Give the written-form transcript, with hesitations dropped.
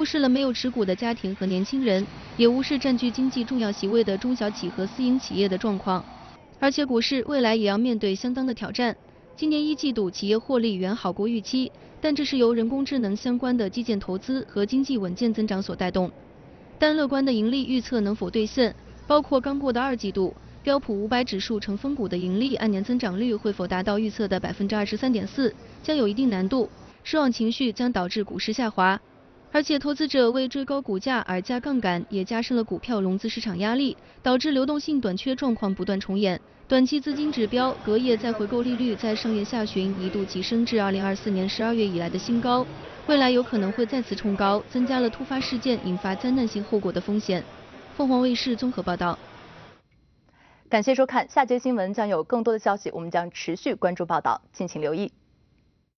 视了没有持股的家庭和年轻人，也无视占据经济重要席位的中小企和私营企业的状况。而且股市未来也要面对相当的挑战。今年一季度企业获利远好过预期，但这是由人工智能相关的基建投资和经济稳健增长所带动。但乐观的盈利预测能否兑现，包括刚过的二季度，标普500指数成分股的盈利按年增长率会否达到预测的23.4%，将有一定难度。失望情绪将导致股市下滑。而且投资者为追高股价而加杠杆，也加深了股票融资市场压力，导致流动性短缺状况不断重演。短期资金指标隔夜再回购利率在上月下旬一度急升至2024年12月以来的新高，未来有可能会再次冲高，增加了突发事件引发灾难性后果的风险。凤凰卫视综合报道。 感谢收看，下节新闻将有更多的消息，我们将持续关注报道，敬请留意。